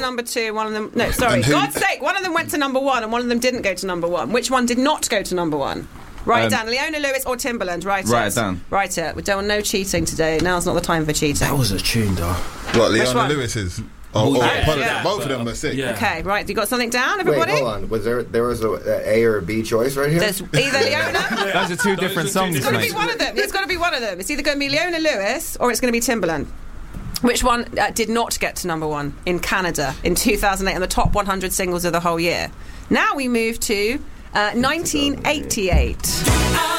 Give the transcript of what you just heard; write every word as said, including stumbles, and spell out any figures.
number two, one of them... No, sorry. And who- God's sake, one of them went to number one and one of them didn't go to number one. Which one did not go to number one? Write Um, it down. Leona Lewis or Timbaland? Write it. Write it down. Write it. We don't want no cheating today. Now's not the time for cheating. That was a tune, though. What, Which Leona one? Lewis's? Oh, oh, Yeah. both, Yeah. both of them are sick. Yeah. Okay, right. You got something down, Wait, everybody? hold on. Was there there was a, a A or a B choice right here? There's either Leona... Those are two different are two songs, It's got to mate. be one of them. It's got to be one of them. It's either going to be Leona Lewis or it's going to be Timbaland. Which one uh, did not get to number one in Canada in two thousand eight on the top one hundred singles of the whole year? Now we move to uh, nineteen eighty-eight.